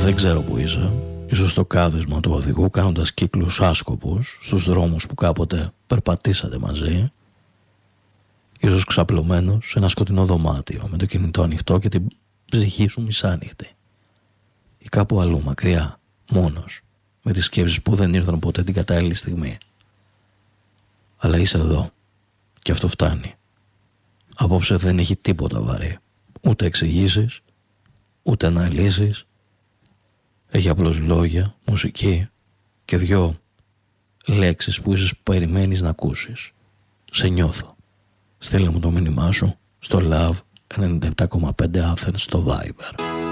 Δεν ξέρω που είσαι. Ίσως στο κάδισμα του οδηγού, κάνοντας κύκλους άσκοπους στους δρόμους που κάποτε περπατήσατε μαζί. Ίσως ξαπλωμένος σε ένα σκοτεινό δωμάτιο με το κινητό ανοιχτό και την ψυχή σου μισάνοιχτη. Ή κάπου αλλού μακριά, μόνος, με τις σκέψεις που δεν ήρθαν ποτέ την κατάλληλη στιγμή. Αλλά είσαι εδώ και αυτό φτάνει. Απόψε δεν έχει τίποτα βαρύ. Ούτε εξηγήσεις, ούτε αναλύσεις. Έχει απλώς λόγια, μουσική και 2 λέξεις που ίσως περιμένεις να ακούσεις. Σε νιώθω. Στείλε μου το μήνυμά σου στο Love 97,5 Athens στο Viber.